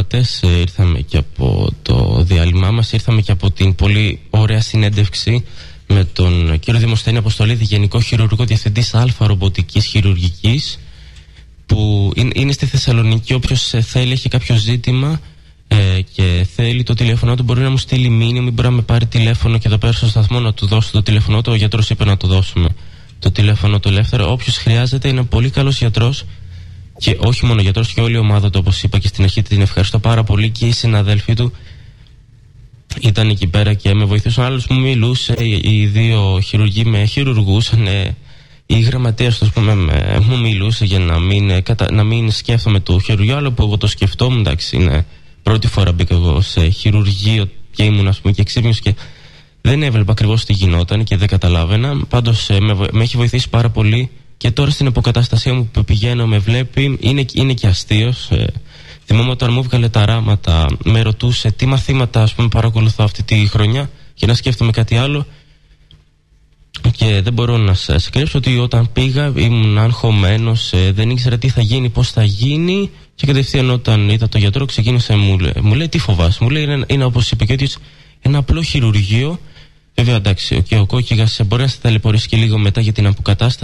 ακροατές, ήρθαμε και από το διάλειμμά μας, ήρθαμε και από την πολύ ωραία συνέντευξη με τον κύριο Δημοσθένη Αποστολίδη, Γενικό Χειρουργό Διευθυντής Αλφα Ρομποτικής Χειρουργικής, που είναι στη Θεσσαλονίκη. Όποιος θέλει, έχει κάποιο ζήτημα και θέλει το τηλέφωνο του, μπορεί να μου στείλει μήνυμα ή μπορεί να με πάρει τηλέφωνο και εδώ πέρα στο σταθμό να του δώσω το τηλέφωνο του. Ο γιατρός είπε να του δώσουμε το τηλέφωνο του ελεύθερο. Όποιος χρειάζεται, είναι πολύ καλός γιατρός. Και όχι μόνο γιατρός, και όλη η ομάδα του, όπως είπα και στην αρχή, την ευχαριστώ πάρα πολύ, και οι συναδέλφοι του ήταν εκεί πέρα και με βοηθούσαν. Άλλος μου μιλούσε, οι δύο χειρουργοί με χειρουργούσαν, η γραμματέας τους μου μιλούσε για να μην σκέφτομαι το χειρουργείο, άλλο που εγώ το σκεφτόμουν. Εντάξει, είναι πρώτη φορά μπήκα εγώ σε χειρουργείο και ήμουν, ας πούμε, και ξύπνιος και δεν έβλεπα ακριβώς τι γινόταν και δεν καταλάβαινα. Πάντως με έχει βοηθήσει πάρα πολύ. Και τώρα στην αποκατάστασή μου που πηγαίνω, με βλέπει, είναι και αστείος. Θυμάμαι όταν μου έβγαλε τα ράματα, με ρωτούσε τι μαθήματα, ας πούμε, παρακολουθώ αυτή τη χρονιά και να σκέφτομαι κάτι άλλο. Και δεν μπορώ να σας κρύψω ότι όταν πήγα ήμουν αγχωμένος, δεν ήξερα τι θα γίνει, πώς θα γίνει. Και κατευθείαν όταν είδα τον γιατρό, ξεκίνησε, μου λέει τι φοβάσαι. Μου λέει είναι όπως είπε και ότι ένα απλό χειρουργείο. Βέβαια, εντάξει, ο κόκκιγας μπορεί να σε ταλαιπωρήσει και λίγο μετά για την αποκατάσταση.